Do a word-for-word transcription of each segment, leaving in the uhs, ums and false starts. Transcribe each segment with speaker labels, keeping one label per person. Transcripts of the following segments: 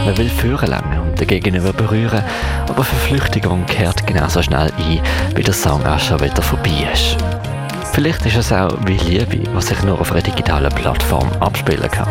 Speaker 1: Man will führen lange und den Gegenüber berühren, aber Verflüchtigung kehrt genauso schnell ein, wie der Song auch schon wieder vorbei ist. Vielleicht ist es auch wie Liebe, was sich nur auf einer digitalen Plattform abspielen kann.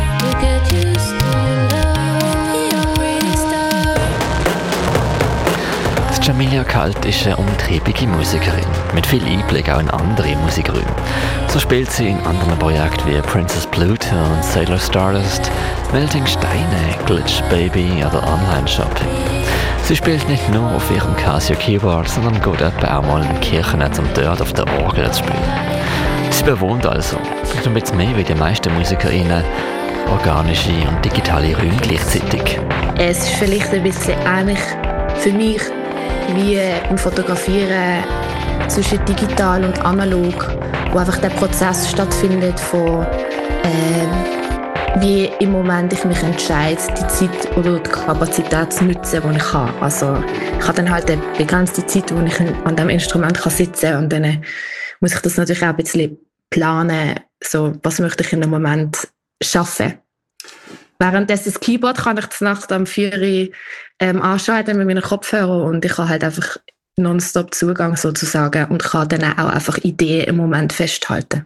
Speaker 1: Jamilia Kalt ist eine umtriebige Musikerin, mit viel Einblick auch in andere Musikräume. So spielt sie in anderen Projekten wie Princess Pluto und Sailor Stardust, Melting Steine, Glitch Baby oder Online Shopping. Sie spielt nicht nur auf ihrem Casio Keyboard, sondern geht etwa auch mal in Kirchen, um dort auf der Orgel zu spielen. Sie bewohnt also, nicht ein bisschen mehr wie die meisten Musikerinnen, organische und digitale Räume gleichzeitig.
Speaker 2: Es ist vielleicht ein bisschen ähnlich für mich wie beim Fotografieren zwischen digital und analog, wo einfach der Prozess stattfindet von äh, wie im Moment ich mich entscheide, die Zeit oder die Kapazität zu nutzen, die ich habe. Also ich habe dann halt eine begrenzte Zeit, wo ich an diesem Instrument kann sitzen kann und dann muss ich das natürlich auch ein bisschen planen, so, was möchte ich in einem Moment schaffen. Währenddessen das Keyboard kann ich das Nacht am vier Uhr ähm, anschalten mit meinen Kopfhörern und ich habe halt einfach nonstop Zugang sozusagen und kann dann auch einfach Ideen im Moment festhalten.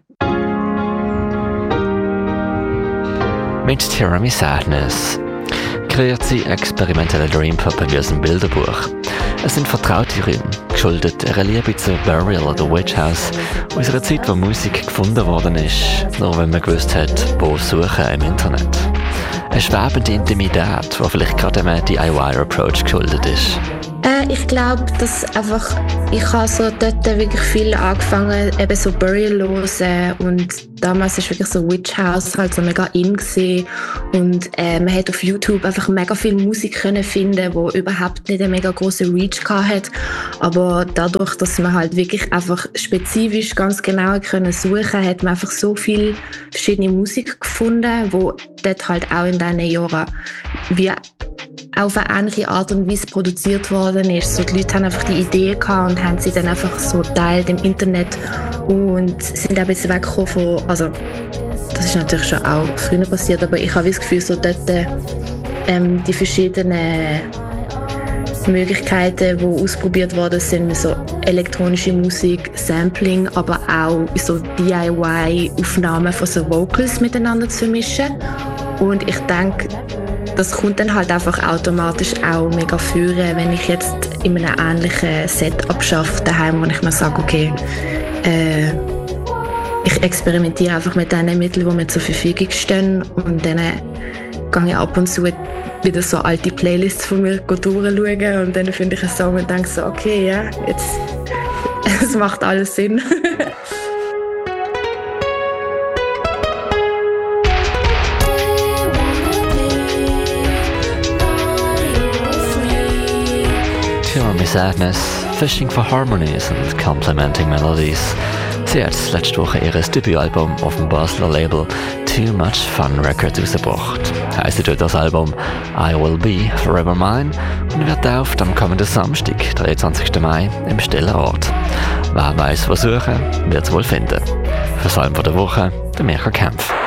Speaker 1: Mit Tyranny Sadness kreiert sie experimentelle Dreampuppen wie aus einem Bilderbuch. Es sind vertraute Räume, geschuldet einer Liebe zu Burial oder Witch House, aus einer Zeit, wo Musik gefunden worden ist, nur wenn man gewusst hat, wo suchen im Internet. Eine schwebende Intimität, die vielleicht gerade einem D I Y-Approach geschuldet ist.
Speaker 2: Äh, ich glaube, dass einfach, ich habe so dort wirklich viel angefangen, eben so Burial hören und damals war wirklich so Witch House halt so mega in gewesen. Und äh, man hat auf YouTube einfach mega viel Musik können finden, die überhaupt nicht einen mega grossen Reach hatte. Aber dadurch, dass man halt wirklich einfach spezifisch ganz genau können suchen, hat man einfach so viel verschiedene Musik gefunden, wo dort halt auch in diesen Jahren wie auf eine ähnliche Art und Weise produziert worden ist. So, die Leute haben einfach die Idee gehabt und haben sie dann einfach so geteilt im Internet und sind ein bisschen weggekommen von, also das ist natürlich schon auch früher passiert, aber ich habe das Gefühl, so dort ähm, die verschiedenen Möglichkeiten, die ausprobiert worden sind, so elektronische Musik, Sampling, aber auch so D I Y-Aufnahmen von so Vocals miteinander zu mischen. Und ich denke, das kommt dann halt einfach automatisch auch mega führen, wenn ich jetzt in einem ähnlichen Setup schaffe daheim, wo ich mir sage, okay, äh, ich experimentiere einfach mit den Mitteln, die mir zur Verfügung stehen und dann gehe ich ab und zu wieder so alte Playlists von mir durchschauen und dann finde ich einen Song und denke so, okay, ja, jetzt es macht alles Sinn.
Speaker 1: Tyranny Sadness, Fishing for Harmonies and Complementing Melodies. Sie hat letzte Woche ihr Debütalbum auf dem Basler Label Too Much Fun Records rausgebracht. Heisst dort das Album I Will Be Forever Mine und wird tauft am kommenden Samstag, dreiundzwanzigsten Mai, im stillen Ort. Wer weiss, was suchen, wird es wohl finden. Für das Album der Woche, der Mirka Kempf.